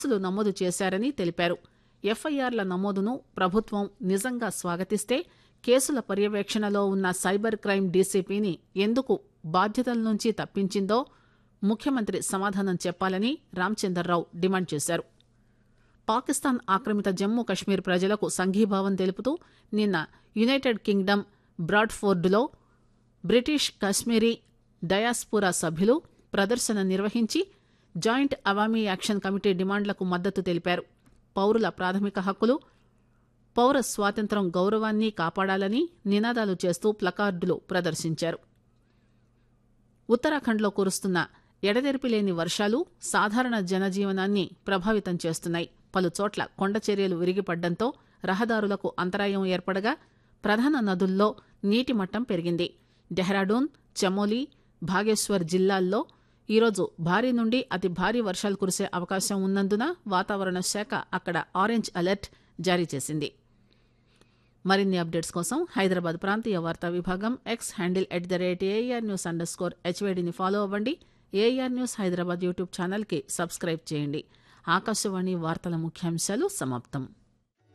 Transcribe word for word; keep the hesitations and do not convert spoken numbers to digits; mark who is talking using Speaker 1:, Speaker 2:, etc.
Speaker 1: కేసులు నమోదు చేశారని తెలిపారు. ఎఫ్ఐఆర్ల నమోదును ప్రభుత్వం నిజంగా స్వాగతిస్తే కేసుల పర్యవేక్షణలో ఉన్న సైబర్ క్రైమ్ డీసీపీని ఎందుకు బాధ్యతల నుంచి తప్పించిందో ముఖ్యమంత్రి సమాధానం చెప్పాలని రామచందర్రావు డిమాండ్ చేశారు. పాకిస్తాన్ ఆక్రమిత జమ్మూ కశ్మీర్ ప్రజలకు సంఘీభావం తెలుపుతూ నిన్న United Kingdom బ్రాడ్ఫోర్డులో British Kashmiri diaspora సభ్యులు ప్రదర్శన నిర్వహించి జాయింట్ అవామీ యాక్షన్ కమిటీ డిమాండ్లకు మద్దతు తెలిపారు. పౌరుల ప్రాథమిక హక్కులు, పౌర స్వాతంత్ర్యం, గౌరవాన్ని కాపాడాలని నినాదాలు చేస్తూ ప్లకార్డులు ప్రదర్శించారు. ఉత్తరాఖండ్లో కురుస్తున్న ఎడతెరిపిలేని వర్షాలు సాధారణ జనజీవనాన్ని ప్రభావితం చేస్తున్నాయి. పలుచోట్ల కొండచర్యలు విరిగిపడ్డంతో రహదారులకు అంతరాయం ఏర్పడగా ప్రధాన నదుల్లో నీటి మట్టం పెరిగింది. డెహ్రాడూన్, చమోలీ, బాగేశ్వర్ జిల్లాల్లో ఈరోజు భారీ నుండి అతి భారీ వర్షాలు కురిసే అవకాశం ఉన్నందున వాతావరణ శాఖ అక్కడ ఆరెంజ్ అలర్ట్ జారీ చేసింది. మరిన్ని అప్డేట్స్ కోసం హైదరాబాద్ ప్రాంతీయ వార్తా విభాగం X handle at the rate AR news under score హెచ్వేడిని follow అవ్వండి. ఏఆర్ న్యూస్ హైదరాబాద్ యూట్యూబ్ ఛానల్కి సబ్స్క్రైబ్ చేయండి. ఆకాశవాణి వార్తల ముఖ్యాంశాలు సమాప్తం.